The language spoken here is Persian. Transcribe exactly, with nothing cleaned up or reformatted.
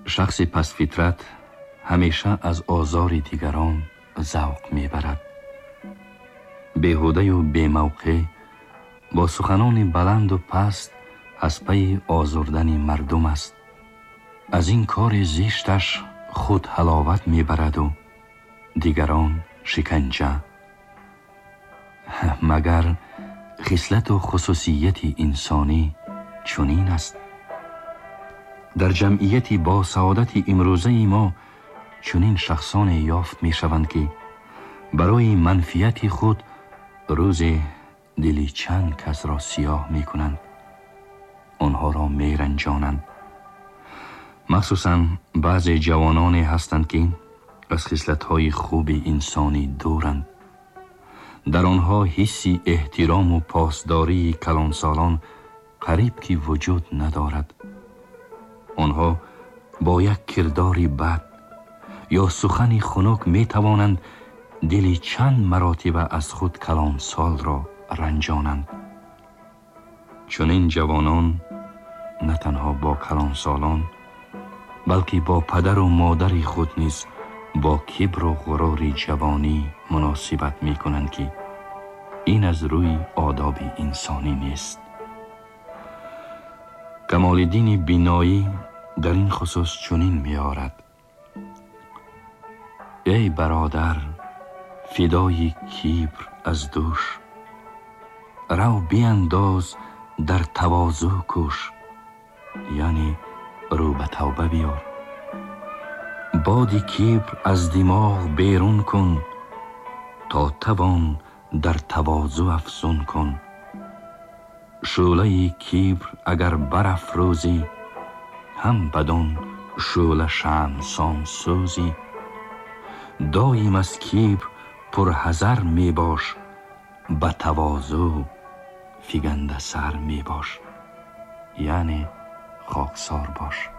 شخص پس فطرت همیشه از آزار دیگران ذوق میبرد. بیهوده و بی‌موقع با سخنان بلند و پست از پی آزردن مردم است. از این کار زشتش خود حلاوت میبرد و دیگران شکنجه. مگر خصلت و خصوصیت انسانی چنین است؟ در جمعیت با سعادت امروزه ما چنین شخصان یافت می شوند که برای منفیت خود روز دلی چند کس را سیاه می کنند، آنها را می رنجانند. مخصوصاً بعضی جوانانی هستند که از خصلت‌های خوب انسانی دورند. در آنها حسی احترام و پاسداری کلانسالان قریب که وجود ندارد. آنها با یک کرداری بد یا سخنی خنک می توانند دلی چند مراتب از خود کلانسال را رنجانند. چون این جوانان نه تنها با کلانسالان بلکه با پدر و مادر خود نیز با کبر و غرور جوانی مناسبت می کنند که این از روی آداب انسانی نیست. کمال الدین بینایی در این خصوص چنین می آورد: ای برادر فدای کبر از دوش، رو بینداز در تواضع کوش، یعنی رو به توبه بیار. باد کبر از دماغ بیرون کن تا توان در تواضع افزون کن. شعله کبر اگر برافروزی، هم بدان شعله شمعسان سوزی. دایم از کبر پرحذر می باش، به تواضع فگنده سر می باش، یعنی خاکسار باش.